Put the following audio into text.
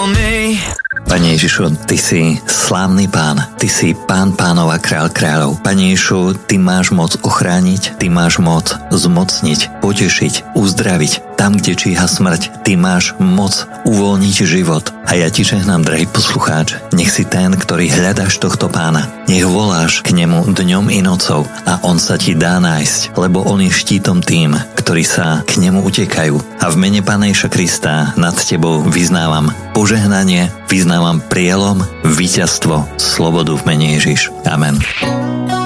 Pane Ježišu, Ty si slávny Pán, Ty si Pán pánov a kráľ kráľov. Pane Ježišu, Ty máš moc ochrániť, Ty máš moc zmocniť, potešiť, uzdraviť. Tam, kde číha smrť, Ty máš moc uvoľniť život. A ja Ti žehnám, drahý poslucháč, nech si ten, ktorý hľadáš tohto Pána. Nech voláš k nemu dňom i nocou a on sa ti dá nájsť, lebo on je štítom tým, ktorí sa k nemu utekajú. A v mene Pána Ježiša Krista nad tebou vyznávam požehnanie, vyznávam prielom, víťazstvo, slobodu v mene Ježiš. Amen.